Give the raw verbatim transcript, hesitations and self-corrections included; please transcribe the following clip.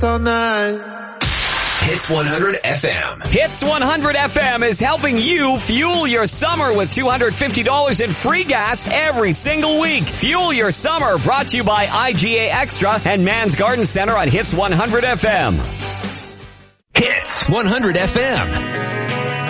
all night. Hits one hundred F M. Hits one hundred F M is helping you fuel your summer with two hundred fifty dollars in free gas every single week. Fuel your summer, brought to you by I G A Extra and Man's Garden Center on Hits one hundred F M. Hits one hundred F M.